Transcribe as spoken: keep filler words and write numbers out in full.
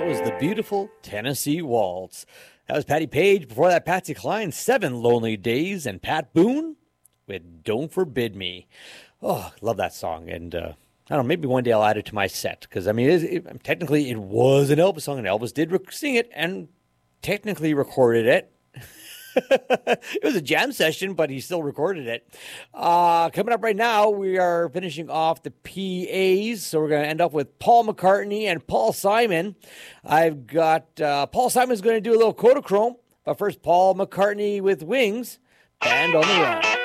that was the beautiful Tennessee Waltz. That was Patty Page. Before that, Patsy Cline, Seven Lonely Days, and Pat Boone with Don't Forbid Me. Oh, love that song. And uh, I don't know, maybe one day I'll add it to my set. Because, I mean, it, it, technically it was an Elvis song, and Elvis did rec- sing it and technically recorded it. It was a jam session, but he still recorded it. Uh, coming up right now, we are finishing off the P As. So we're going to end up with Paul McCartney and Paul Simon. I've got uh, Paul Simon's going to do a little Kodachrome. But first, Paul McCartney with Wings, Band on the Run.